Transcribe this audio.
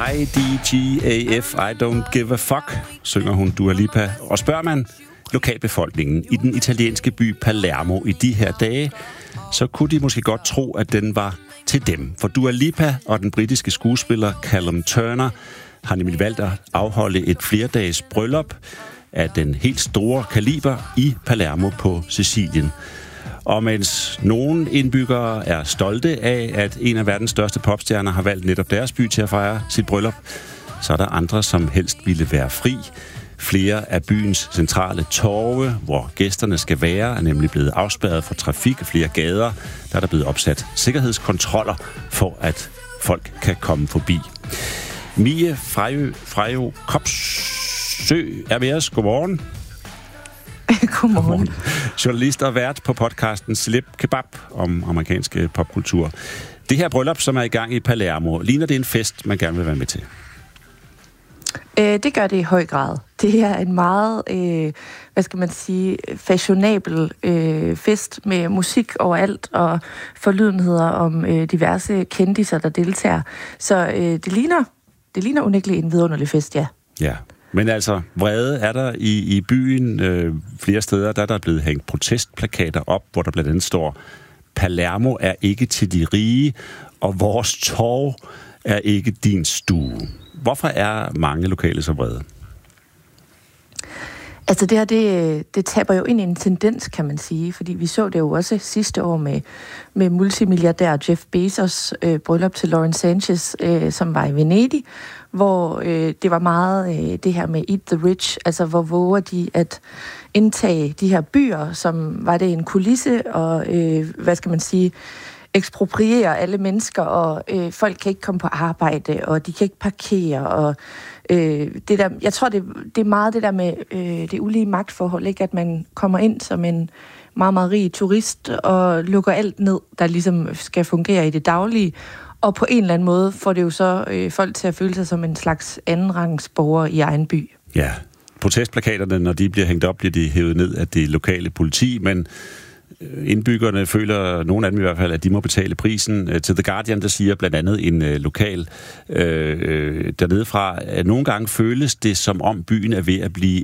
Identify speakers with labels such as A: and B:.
A: IDGAF, I don't give a fuck, synger hun Dua Lipa. Og spørger man lokalbefolkningen i den italienske by Palermo i de her dage, så kunne de måske godt tro, at den var til dem. For Dua Lipa og den britiske skuespiller Callum Turner har nemlig valgt at afholde et flerdages bryllup af den helt store kaliber i Palermo på Sicilien. Og mens nogle indbyggere er stolte af, at en af verdens største popstjerner har valgt netop deres by til at fejre sit bryllup, så er der andre, som helst ville være fri. Flere af byens centrale torve, hvor gæsterne skal være, er nemlig blevet afspærret for trafik. Flere gader, der er der blevet opsat sikkerhedskontroller, for at folk kan komme forbi. Mie Frejo Kopsø er med os. Godmorgen.
B: Godmorgen.
A: Journalist og vært på podcasten Slip Kebab om amerikansk popkultur. Det her bryllup, som er i gang i Palermo, ligner det en fest, man gerne vil være med til?
B: Det gør det i høj grad. Det er en meget, fashionabel fest med musik overalt og forlydenheder om diverse kendiser, der deltager. Så det ligner unægteligt en vidunderlig fest, ja.
A: Ja, men altså, vrede er der i byen flere steder, der er der blevet hængt protestplakater op, hvor der blandt andet står: Palermo er ikke til de rige, og vores torv er ikke din stue. Hvorfor er mange lokale så vrede?
B: Altså det her, det taber jo ind i en tendens, kan man sige, fordi vi så det jo også sidste år med multimilliardær Jeff Bezos bryllup til Lauren Sanchez, som var i Venedig, hvor det var meget det her med eat the rich, altså hvor våger de at indtage de her byer, som var det en kulisse, og ekspropriere alle mennesker, og folk kan ikke komme på arbejde, og de kan ikke parkere, og det der, jeg tror, det er meget det der med det ulige magtforhold, ikke? At man kommer ind som en meget, meget rig turist, og lukker alt ned, der ligesom skal fungere i det daglige, og på en eller anden måde får det jo så folk til at føle sig som en slags andenrangsborger i egen by.
A: Ja, protestplakaterne, når de bliver hængt op, bliver de hævet ned af det lokale politi, men indbyggerne føler, nogen af dem i hvert fald, at de må betale prisen. Til The Guardian, der siger blandt andet en lokal dernede fra, at nogle gange føles det, som om byen er ved at blive